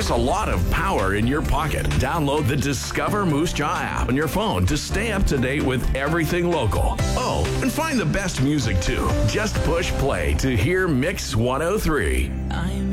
That's a lot of power in your pocket. Download the Discover Moose Jaw app on your phone to stay up to date with everything local. Oh, and find the best music too. Just push play to hear Mix 103.